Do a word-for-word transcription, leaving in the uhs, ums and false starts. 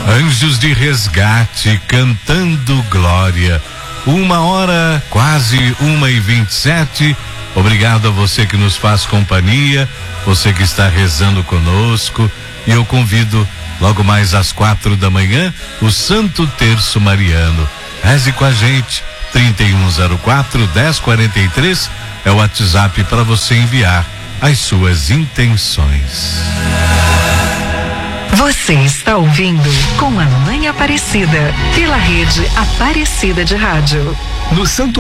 Anjos de Resgate cantando glória. Uma hora, quase uma e vinte e sete. Obrigado a você que nos faz companhia, você que está rezando conosco. E eu convido logo mais às quatro da manhã o Santo Terço Mariano. Reze com a gente. trinta e um zero quatro, dez quarenta e três é o WhatsApp para você enviar as suas intenções. Você está ouvindo Com a Mãe Aparecida, pela rede Aparecida de Rádio. No Santo